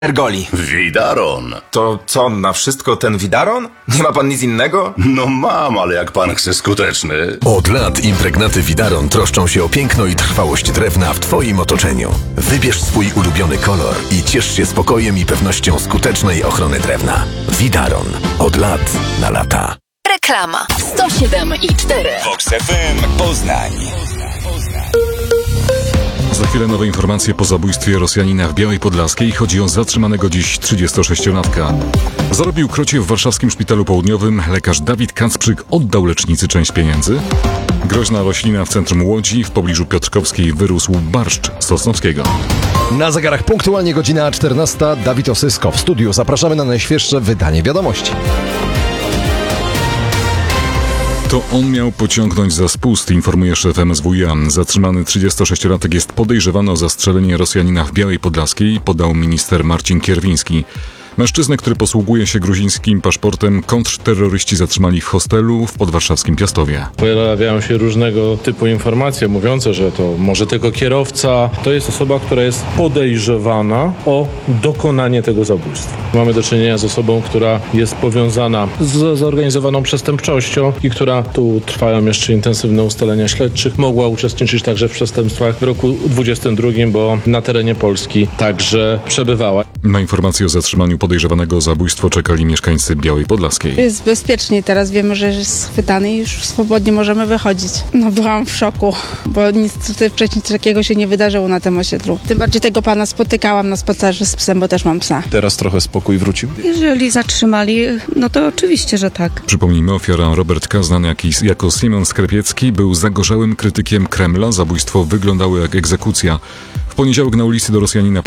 Ergoli. Widaron. To co, na wszystko ten Widaron? Nie ma pan nic innego? No mam, ale jak pan chce skuteczny. Od lat impregnaty Widaron troszczą się o piękno i trwałość drewna w Twoim otoczeniu. Wybierz swój ulubiony kolor i ciesz się spokojem i pewnością skutecznej ochrony drewna. Widaron. Od lat na lata. Reklama 107,4 Vox FM Poznań. Za chwilę nowe informacje po zabójstwie Rosjanina w Białej Podlaskiej. Chodzi o zatrzymanego dziś 36-latka. Zarobił krocie w warszawskim szpitalu południowym. Lekarz Dawid Kacprzyk oddał lecznicy część pieniędzy. Groźna roślina w centrum Łodzi. W pobliżu Piotrkowskiej wyrósł barszcz sosnowskiego. Na zegarach punktualnie godzina 14. Dawid Osysko w studiu. Zapraszamy na najświeższe wydanie wiadomości. To on miał pociągnąć za spust, informuje szef MSWiA. Zatrzymany 36-latek jest podejrzewany o zastrzelenie Rosjanina w Białej Podlaskiej, podał minister Marcin Kierwiński. Mężczyznę, który posługuje się gruzińskim paszportem, kontrterroryści zatrzymali w hostelu w podwarszawskim Piastowie. Pojawiają się różnego typu informacje mówiące, że to może tylko kierowca. To jest osoba, która jest podejrzewana o dokonanie tego zabójstwa. Mamy do czynienia z osobą, która jest powiązana z zorganizowaną przestępczością i która, tu trwają jeszcze intensywne ustalenia śledczych, mogła uczestniczyć także w przestępstwach w roku 2022, bo na terenie Polski także przebywała. Na informację o zatrzymaniu podejrzewanego o zabójstwo czekali mieszkańcy Białej Podlaskiej. Jest bezpiecznie, teraz wiemy, że jest schwytany i już swobodnie możemy wychodzić. No byłam w szoku, bo nic wcześniej takiego się nie wydarzyło na tym osiedlu. Tym bardziej tego pana spotykałam na spacerze z psem, bo też mam psa. Teraz trochę spokój wrócił? Jeżeli zatrzymali, no to oczywiście, że tak. Przypomnijmy, ofiara Robert K., znany jako Szymon Skrepiecki, był zagorzałym krytykiem Kremla. Zabójstwo wyglądało jak egzekucja. W poniedziałek na ulicy do Rosjanina